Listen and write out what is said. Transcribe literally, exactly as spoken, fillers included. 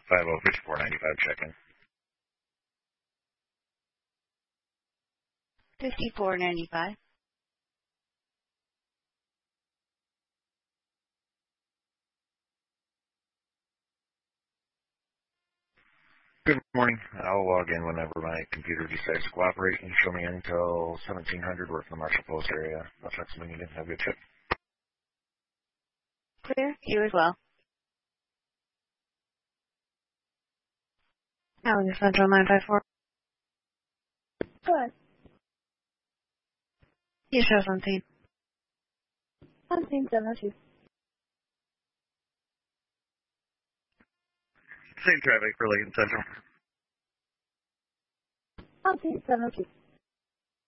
five oh fifty-four ninety-five check-in. fifty-four ninety-five. Good morning. I'll log in whenever my computer decides to cooperate and show me until seventeen hundred. Work in the Marshall Post area. I'll check something you didn't have a good trip. Clear. You as well. Alligator Central nine five four. Go ahead. You show something. Something seven oh two. Same traffic for Lincoln Central. Something seven oh two.